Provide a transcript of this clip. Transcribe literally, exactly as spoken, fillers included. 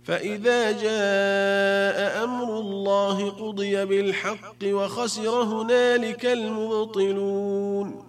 فإذا جاء أمر الله قضي بالحق وخسر هنالك المبطلون